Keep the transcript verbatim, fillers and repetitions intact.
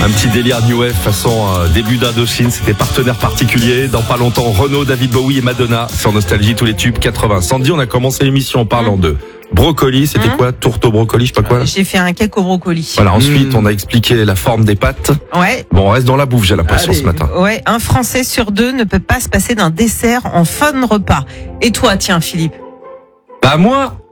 Un petit délire New Wave façon euh, début d'Indochine, c'était partenaire particulier. Dans pas longtemps, Renaud, David Bowie et Madonna sur Nostalgie, tous les tubes quatre-vingts. Sandy, on a commencé l'émission en parlant mmh. de brocoli, c'était mmh. quoi? Tourte au brocoli, je sais pas quoi. J'ai fait un cake au brocoli. Voilà, ensuite mmh. on a expliqué la forme des pâtes. Ouais. Bon, on reste dans la bouffe, j'ai l'impression Allez. ce matin. Ouais, un Français sur deux ne peut pas se passer d'un dessert en fin de repas. Et toi, tiens Philippe? Bah moi